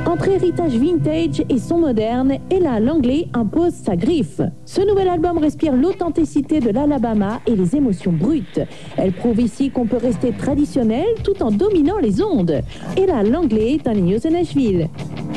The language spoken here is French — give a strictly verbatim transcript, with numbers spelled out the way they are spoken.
Entre héritage vintage et son moderne, Ella Langley impose sa griffe. Ce nouvel album respire l'authenticité de l'Alabama et les émotions brutes. Elle prouve ici qu'on peut rester traditionnel tout en dominant les ondes. Ella Langley est un News de Nashville.